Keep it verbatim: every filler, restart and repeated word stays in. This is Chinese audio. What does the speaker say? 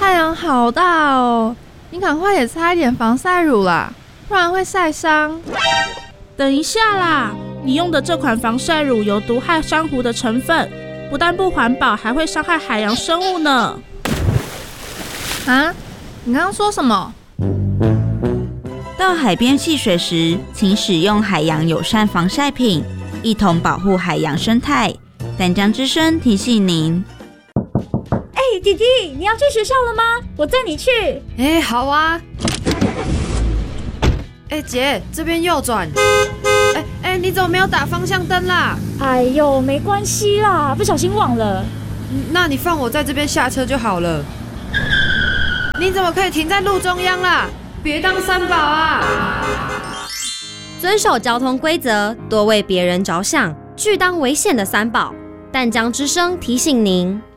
太阳好大哦，你赶快也擦一点防晒乳啦，不然会晒伤。 等一下啦，你用的这款防晒乳有毒害珊瑚的成分，不但不环保，还会伤害海洋生物呢。 啊？你刚刚说什么？ 到海边戏水时，请使用海洋友善防晒品，一同保护海洋生态。淡江之声提醒您。 哎、欸，弟弟，你要去学校了吗？我载你去。 哎、欸，好啊。哎、欸，姐，这边右转。哎、欸、哎、欸，你怎么没有打方向灯啦？ 哎呦，没关系啦，不小心忘了。 那你放我在这边下车就好了。你怎么可以停在路中央啦？别当三宝啊！ 遵守交通规则，多为别人着想，拒当危险的三宝。淡江之声提醒您。